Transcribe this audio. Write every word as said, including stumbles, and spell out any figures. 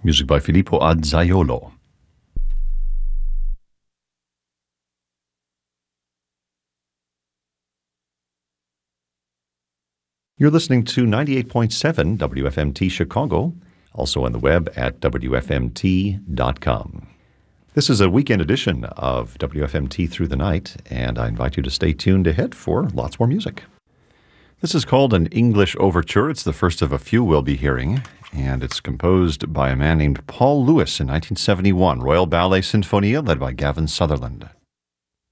Music by Filippo Azzaiolo. You're listening to ninety-eight point seven W F M T Chicago, also on the web at W F M T dot com. This is a weekend edition of W F M T Through the Night, and I invite you to stay tuned ahead for lots more music. This is called an English Overture. It's the first of a few we'll be hearing, and it's composed by a man named Paul Lewis in nineteen seventy-one, Royal Ballet Sinfonia, led by Gavin Sutherland.